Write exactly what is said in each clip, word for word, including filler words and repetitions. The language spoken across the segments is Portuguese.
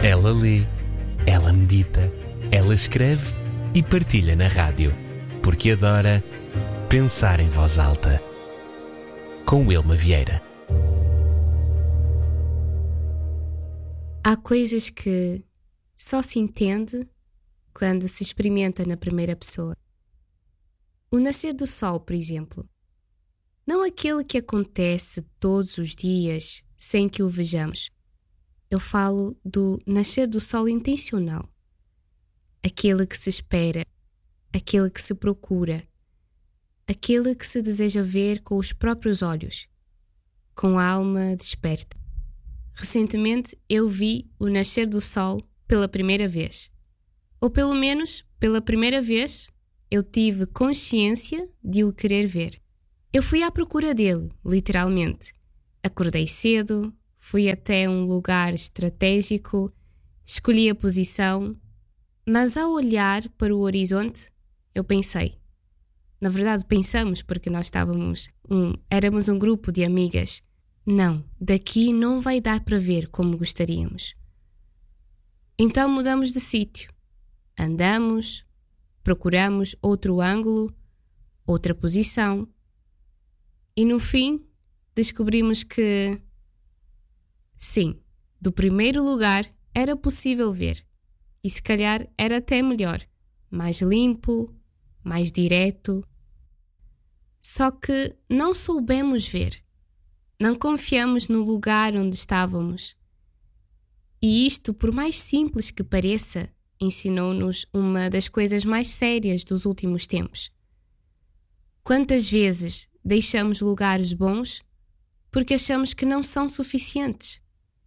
Ela lê, ela medita, ela escreve e partilha na rádio, porque adora pensar em voz alta. Com Wilma Vieira. Há coisas que só se entende quando se experimenta na primeira pessoa. O nascer do sol, por exemplo. Não aquele que acontece todos os dias sem que o vejamos. Eu falo do nascer do sol intencional. Aquele que se espera, aquele que se procura, aquele que se deseja ver com os próprios olhos, com a alma desperta. Recentemente eu vi o nascer do sol pela primeira vez. Ou pelo menos, pela primeira vez, eu tive consciência de o querer ver. Eu fui à procura dele, literalmente. Acordei cedo, fui até um lugar estratégico, escolhi a posição, mas ao olhar para o horizonte, eu pensei. Na verdade, pensamos porque nós estávamos um, éramos um grupo de amigas. Não, daqui não vai dar para ver como gostaríamos. Então mudamos de sítio. Andamos, procuramos outro ângulo, outra posição. E no fim, descobrimos que, sim, do primeiro lugar era possível ver. E se calhar era até melhor, mais limpo, mais direto. Só que não soubemos ver. Não confiamos no lugar onde estávamos. E isto, por mais simples que pareça, ensinou-nos uma das coisas mais sérias dos últimos tempos. Quantas vezes deixamos lugares bons porque achamos que não são suficientes?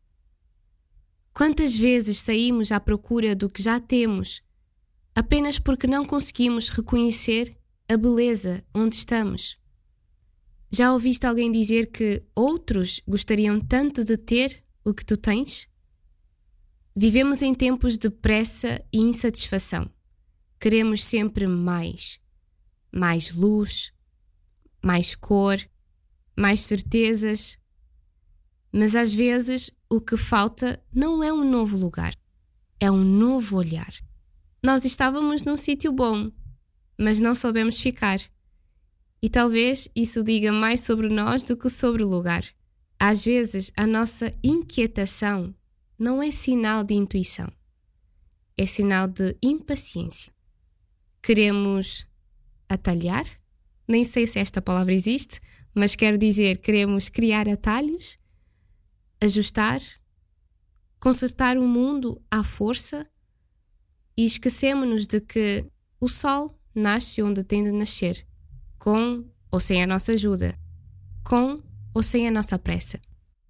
Quantas vezes saímos à procura do que já temos apenas porque não conseguimos reconhecer a beleza onde estamos? Já ouviste alguém dizer que outros gostariam tanto de ter o que tu tens? Vivemos em tempos de pressa e insatisfação. Queremos sempre mais. Mais luz, mais cor, mais certezas. Mas às vezes o que falta não é um novo lugar, é um novo olhar. Nós estávamos num sítio bom, mas não soubemos ficar. E talvez isso diga mais sobre nós do que sobre o lugar. Às vezes a nossa inquietação não é sinal de intuição, é sinal de impaciência. Queremos atalhar? Nem sei se esta palavra existe, mas quero dizer, queremos criar atalhos, ajustar, consertar o mundo à força e esquecemos-nos de que o sol nasce onde tem de nascer, com ou sem a nossa ajuda, com ou sem a nossa pressa.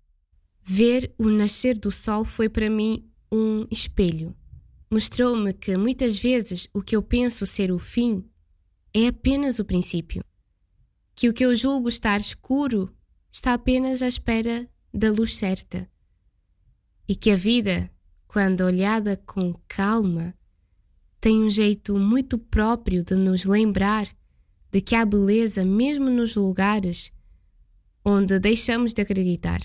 Ver o nascer do sol foi para mim um espelho. Mostrou-me que muitas vezes o que eu penso ser o fim é apenas o princípio. Que o que eu julgo estar escuro está apenas à espera da luz certa. E que a vida, quando olhada com calma, tem um jeito muito próprio de nos lembrar de que há beleza mesmo nos lugares onde deixamos de acreditar.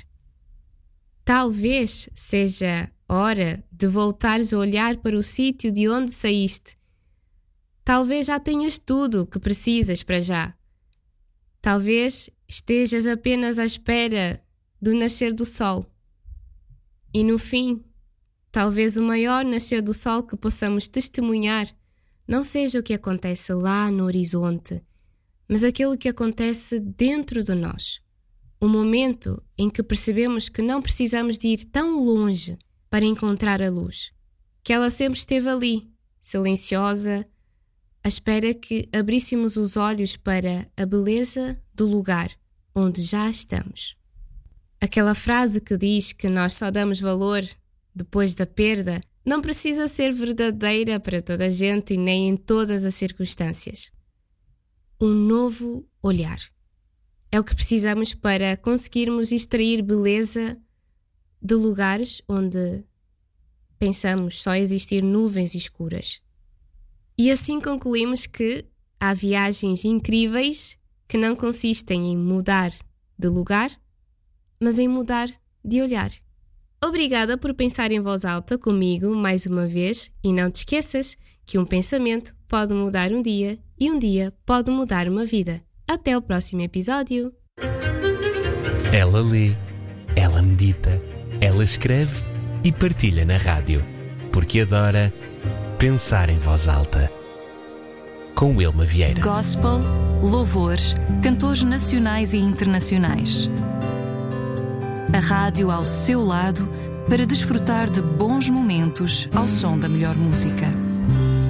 Talvez seja hora de voltares a olhar para o sítio de onde saíste. Talvez já tenhas tudo o que precisas para já. Talvez estejas apenas à espera do nascer do sol. E no fim, talvez o maior nascer do sol que possamos testemunhar não seja o que acontece lá no horizonte, mas aquilo que acontece dentro de nós. O momento em que percebemos que não precisamos de ir tão longe para encontrar a luz, que ela sempre esteve ali, silenciosa, à espera que abríssemos os olhos para a beleza do lugar onde já estamos. Aquela frase que diz que nós só damos valor depois da perda não precisa ser verdadeira para toda a gente e nem em todas as circunstâncias. Um novo olhar. É o que precisamos para conseguirmos extrair beleza de lugares onde pensamos só existir nuvens escuras. E assim concluímos que há viagens incríveis que não consistem em mudar de lugar, mas em mudar de olhar. Obrigada por pensar em voz alta comigo mais uma vez e não te esqueças que um pensamento pode mudar um dia e um dia pode mudar uma vida. Até o próximo episódio. Ela lê, ela medita, ela escreve e partilha na rádio, porque adora pensar em voz alta. Com Wilma Vieira. Gospel, louvores, cantores nacionais e internacionais. A rádio ao seu lado para desfrutar de bons momentos ao som da melhor música.